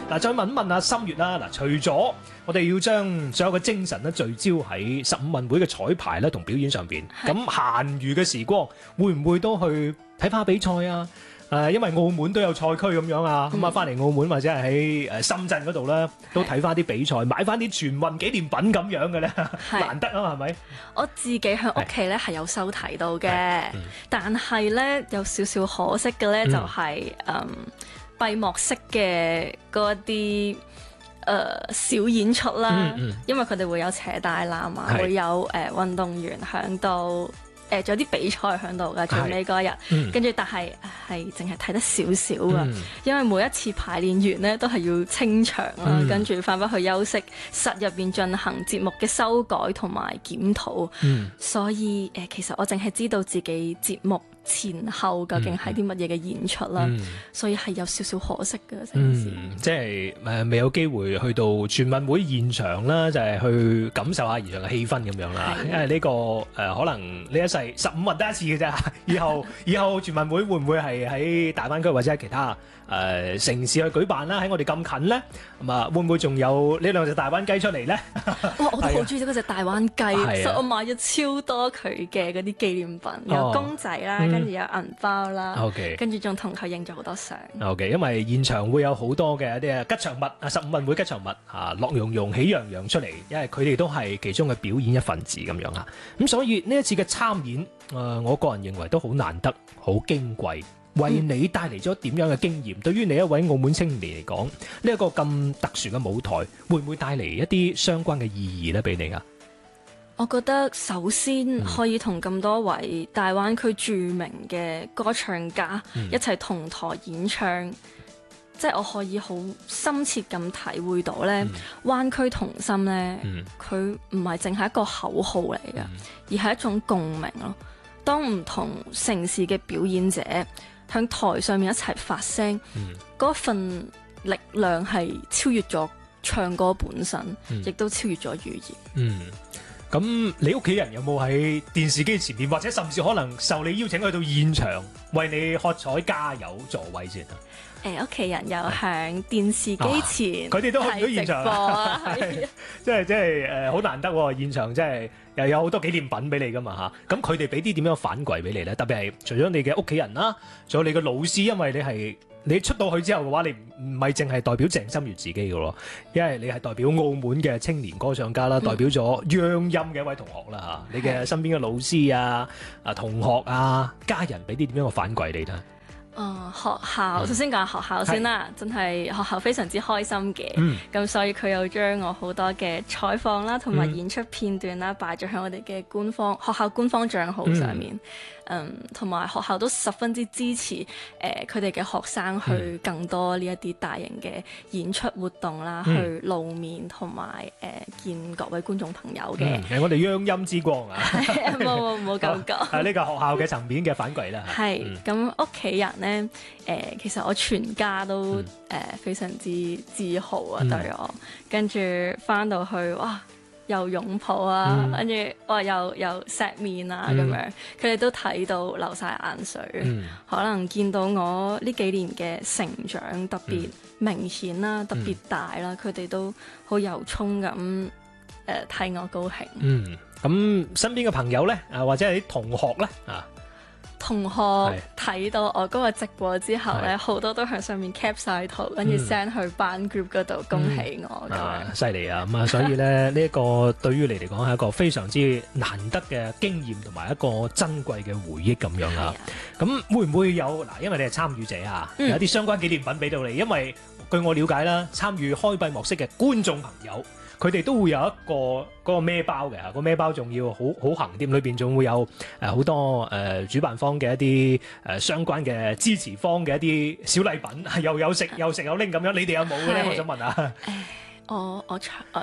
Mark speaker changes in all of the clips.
Speaker 1: 嗱，再問一問阿心月啦。嗱，除咗我哋要將所有嘅精神咧聚焦喺15運會嘅彩排咧同表演上邊，咁閒餘嘅時光會唔會都去睇翻比賽啊？因為澳門都有賽區咁樣啊，咁啊翻嚟澳門或者係喺深圳嗰度咧，都睇翻啲比賽，買翻啲全運紀念品咁樣嘅咧，難得啊，係咪？
Speaker 2: 我自己喺屋企咧係有收睇到嘅，但係咧有少少可惜嘅咧就係閉幕式嘅嗰一啲小演出啦，因為佢哋會有扯大纜啊，會有運動員響度。仲有啲比賽喺度㗎，最尾嗰一日，跟住但係淨係睇得少少㗎，因為每一次排練完咧都係要清場啦，跟住翻返去休息室入邊進行節目嘅修改同埋檢討，所以其實我淨係知道自己節目前後究竟係啲乜嘢嘅演出啦，所以係有少少可惜嘅成件事。
Speaker 1: 即係未有機會去到全運會現場啦，就係去感受下現場嘅氣氛咁樣啦。因為呢個可能呢一世15運得一次嘅啫，以後全運會會唔會係喺大灣區或者喺其他城市去舉辦啦？喺我哋咁近咧，咁啊會唔會仲有呢兩隻大灣雞出嚟咧？
Speaker 2: 哇！我都好中意嗰隻大灣雞，所以我買咗超多佢嘅嗰啲紀念品，有公仔啦，跟住有銀包啦，跟住仲同佢影咗好多相。
Speaker 1: OK， 因為現場會有好多嘅一啲吉祥物15運會吉祥物樂融融、喜洋洋出嚟，因為佢哋都係其中嘅表演一份子咁樣啊。咁所以呢一次嘅參演，我個人認為都好難得、好矜貴。為你帶嚟咗點樣嘅經驗？對於你一位澳門青年嚟講，呢一個咁特殊嘅舞台，會唔會帶嚟一啲相關嘅意義咧？俾你啊？
Speaker 2: 我覺得首先可以同咁多位大灣區著名嘅歌唱家一齊同台演唱，即係我可以好深切咁體會到咧，灣區同心咧，佢唔係淨係一個口號嚟嘅，而係一種共鳴咯。當唔同城市嘅表演者向台上面一齊發聲，嗰份力量係超越咗唱歌本身，亦都超越咗語言。
Speaker 1: 咁你屋企人有冇喺電視機前面，或者甚至可能受你邀請去到現場為你喝彩加油助威先啊？
Speaker 2: 屋企人又喺電視機前，
Speaker 1: 佢哋都去唔到現場啊！即係好難得喎，現場即係又有好多紀念品俾你噶嘛嚇。咁佢哋俾啲點樣反饋俾你咧？特別係除咗你嘅屋企人啦，仲有你嘅老師，因為你出到去之後嘅話，你唔係淨係代表鄭心月自己嘅咯，因為你係代表澳門嘅青年歌唱家啦，代表咗央音嘅一位同學啦嚇。你嘅身邊嘅老師啊、同學啊、家人俾啲點樣嘅反饋你咧？
Speaker 2: 學校首先講學校先啦，真係學校非常之開心嘅，咁所以佢又將我好多嘅採訪啦，同埋演出片段啦，擺咗喺我哋嘅學校官方帳號上面，同埋學校都十分之支持佢哋嘅學生去更多呢一啲大型嘅演出活動啦，去露面同埋見各位觀眾朋友嘅。
Speaker 1: 係我哋央音之光啊！
Speaker 2: 冇咁講。
Speaker 1: 係呢個學校嘅層面嘅反饋啦。
Speaker 2: 係咁屋企人咧。其實我全家都非常之自豪啊，對我，跟住翻到去哇，又擁抱啊，跟住哇又錫面啊咁樣，佢哋都睇到流晒眼水，可能見到我呢幾年嘅成長特別明顯啦，特別大啦，佢哋都好由衷咁替我高興。
Speaker 1: 咁身邊嘅朋友咧或者係啲同學咧
Speaker 2: 同學睇到我嗰個直播之後咧，好多都喺上面 cap 晒圖，跟住 send 去班 group 嗰度恭喜我咁樣。犀
Speaker 1: 利啊！咁啊，所以咧呢一個對於你嚟講係一個非常之難得嘅經驗同埋一個珍貴嘅回憶咁樣啊。咁會唔會有嗱？因為你係參與者啊，有啲相關紀念品俾到你。因為據我了解啦，參與開閉幕式嘅觀眾朋友，佢哋都會有一個嗰個孭包嘅，個孭包仲要好行添，裏邊仲會有好多主辦方嘅一啲相關嘅支持方嘅一啲小禮品，又有食有拎咁樣。你哋有冇嘅咧？我想問下。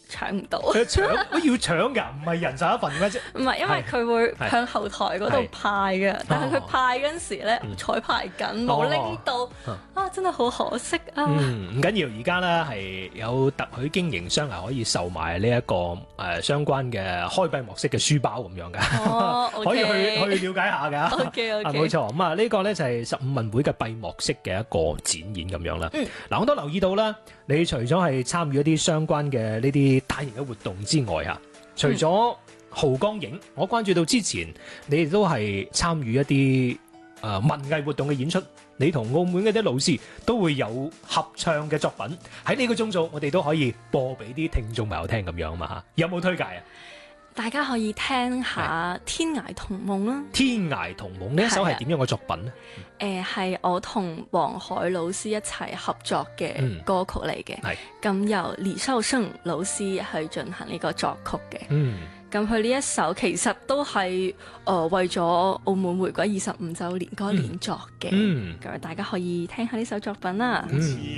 Speaker 2: 搶唔到。
Speaker 1: 搶要搶㗎，唔係人手一份咩啫？
Speaker 2: 唔係，因為佢會向後台嗰度派嘅，但係佢派嗰陣時咧彩排緊，冇拎到啊，真係好可惜啊！
Speaker 1: 唔緊要，而家咧係有特許經營商係可以售賣呢一個相關嘅開閉幕式嘅書包咁樣嘅，可以去了解下㗎。
Speaker 2: OK，
Speaker 1: 冇錯。咁啊，呢個咧就係15運會嘅閉幕式嘅一個展演咁樣啦。嗱，我都留意到啦，你除咗係參與一啲相關嘅呢啲大型嘅活動之外嚇，除咗濠江影，我關注到之前你哋都係參與一啲文藝活動嘅演出，你同澳門嘅啲老師都會有合唱嘅作品喺呢個鐘數，我哋都可以播俾啲聽眾朋友聽咁樣嘛嚇，有冇推介啊？
Speaker 2: 大家可以聽下《天涯童夢》啦，《
Speaker 1: 天涯童夢》呢一首係點樣嘅作品呢？
Speaker 2: 係我同黃海老師一齊合作嘅歌曲嚟嘅，咁由李少勝老師去進行呢個作曲嘅。咁佢呢一首其實都係為咗澳門回歸25週年嗰年作嘅，咁大家可以聽下呢首作品啦。